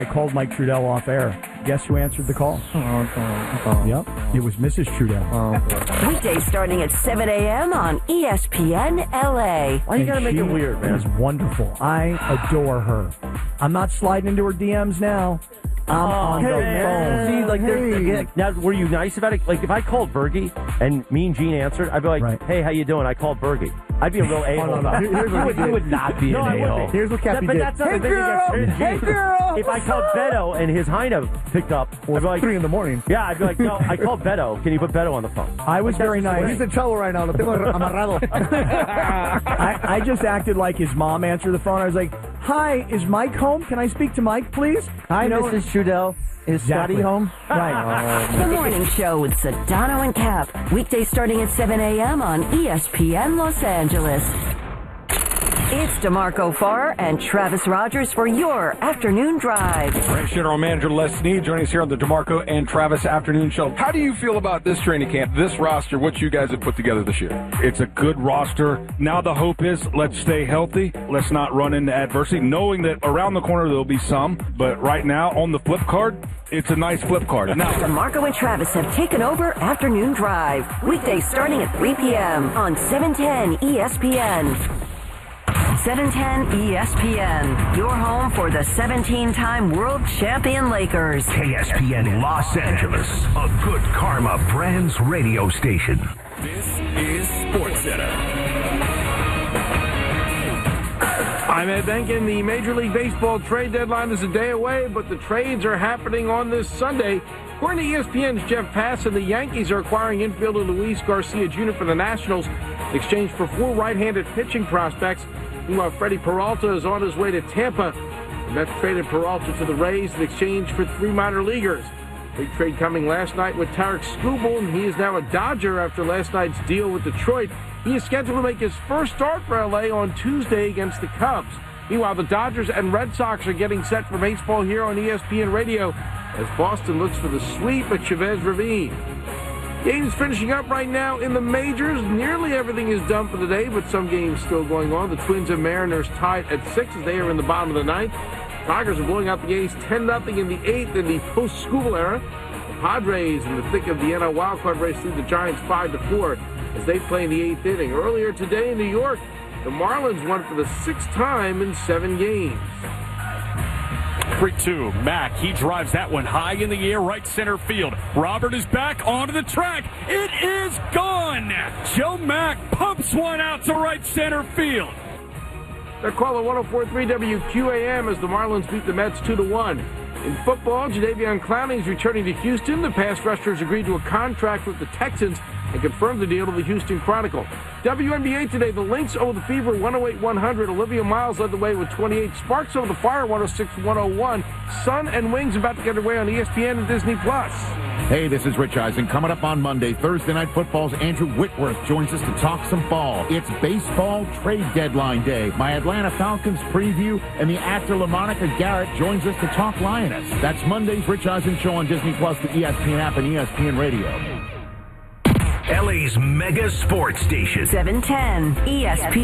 I called Mike Trudell off air. Guess who answered the call? Yep, it was Mrs. Trudell. Weekdays starting at 7 a.m. on ESPN LA. Why you gotta make it weird, man? It was wonderful. I adore her. I'm not sliding into her DMs now. I'm on the phone. See, like, now, were you nice about it? Like, if I called Bergie and Mean Gene answered, I'd be like, hey, how you doing? I called Bergie. I'd be a real a-hole. You would not be an a-hole. Here's what Cappy did. That's not hey, girl! If I called Beto and his Heine picked up, I'd be like, 3 in the morning. Yeah, I'd be like, no, I called Beto. Can you put Beto on the phone? I was very nice. He's in trouble right now. Lo tengo amarrado. I just acted like his mom answered the phone. I was like, hi, is Mike home? Can I speak to Mike, please? Hi, Mrs. Trudell. Is Scotty home? Right. The morning show with Sedano and Cap. Weekdays starting at 7 a.m. on ESPN Los Angeles. It's DeMarco Farr and Travis Rogers for your afternoon drive. Ranch General Manager Les Snead joining us here on the DeMarco and Travis Afternoon Show. How do you feel about this training camp, this roster, what you guys have put together this year? It's a good roster. Now the hope is let's stay healthy. Let's not run into adversity, knowing that around the corner there'll be some. But right now on the flip card, it's a nice flip card. Now, DeMarco and Travis have taken over Afternoon Drive. Weekdays starting at 3 p.m. on 710 ESPN. 710 ESPN, your home for the 17-time world champion Lakers. KSPN Los Angeles, a Good Karma Brands radio station. This is SportsCenter. I'm Ed Benkin. The Major League Baseball trade deadline is a day away, but the trades are happening on this Sunday. According to ESPN's Jeff Passan, the Yankees are acquiring infielder Luis Garcia Jr. for the Nationals in exchange for 4 right-handed pitching prospects. Meanwhile, Freddie Peralta is on his way to Tampa. The Mets traded Peralta to the Rays in exchange for 3 minor leaguers. Big trade coming last night with Tarek Skubal, and he is now a Dodger after last night's deal with Detroit. He is scheduled to make his first start for L.A. on Tuesday against the Cubs. Meanwhile, the Dodgers and Red Sox are getting set for baseball here on ESPN Radio as Boston looks for the sweep at Chavez Ravine. Games finishing up right now in the majors. Nearly everything is done for the day, but some games still going on. The Twins and Mariners tied at 6 as they are in the bottom of the 9th. Tigers are blowing out the A's 10-0 in the 8th in the post-Skubal era. The Padres in the thick of the NL wildcard race lead the Giants 5-4 as they play in the 8th inning. Earlier today in New York, the Marlins won for the 6th time in 7 games. 3-2. Mack, he drives that one high in the air, right center field. Robert is back onto the track. It is gone. Joe Mack pumps one out to right center field. They're calling 104.3 WQAM as the Marlins beat the Mets 2-1. In football, Jadeveon Clowney is returning to Houston. The pass rushers agreed to a contract with the Texans and confirmed the deal to the Houston Chronicle. WNBA today, the Lynx over the Fever 108-100. Olivia Miles led the way with 28. Sparks over the Fire 106-101. Sun and Wings about to get away on ESPN and Disney+. Hey, this is Rich Eisen. Coming up on Monday, Thursday Night Football's Andrew Whitworth joins us to talk some ball. It's baseball trade deadline day. My Atlanta Falcons preview, and the actor LaMonica Garrett joins us to talk Lioness. That's Monday's Rich Eisen Show on Disney+, the ESPN app, and ESPN Radio. LA's mega sports station. 710 ESPN.